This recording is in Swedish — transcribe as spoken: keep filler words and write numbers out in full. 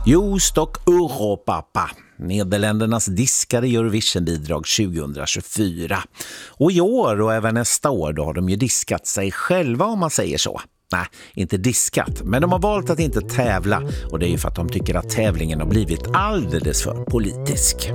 Just och Europapa, Nederländernas diskade Eurovision-bidrag tjugohundratjugofyra. Och i år och även nästa år då har de ju diskat sig själva, om man säger så. Nej, inte diskat, men de har valt att inte tävla, och det är ju för att de tycker att tävlingen har blivit alldeles för politisk.